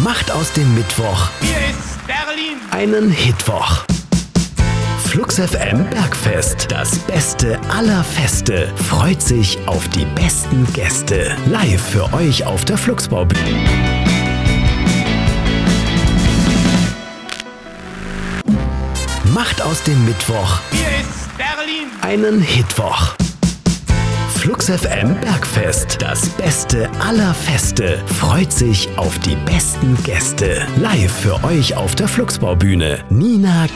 Macht aus dem Mittwoch Hier ist Berlin. einen Hitwoch. Flux FM Bergfest, das Beste aller Feste, freut sich auf die besten Gäste. Live für euch auf der Fluxbaubühne. Macht aus dem Mittwoch Hier ist Berlin. einen Hitwoch. Flux FM Bergfest, das Beste aller Feste, freut sich auf die besten Gäste. Live für euch auf der Fluxbaubühne. Nina